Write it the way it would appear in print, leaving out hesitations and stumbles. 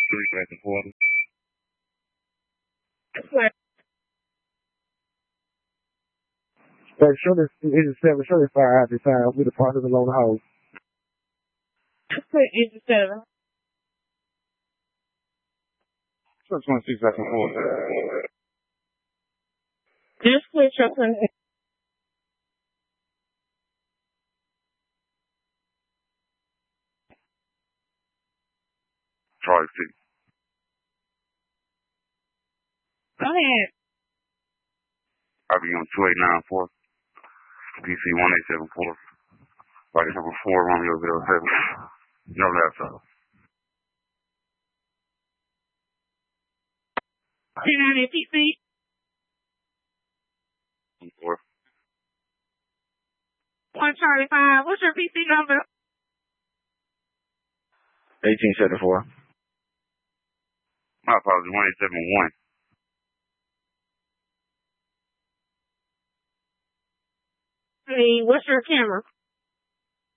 Street at the quarter. But surely it is 7:35 at the time with the partners along the house. It's 7. 26 at the quarter. Just switch your phone. Charlie C. Go ahead. I'll be on 2894. PC 1874. Right number 4, Romeo 07. No laptop. 1090 PC. 4. 1 Charlie 5. What's your PC number? 1874. My apologies, 1871. What's your camera?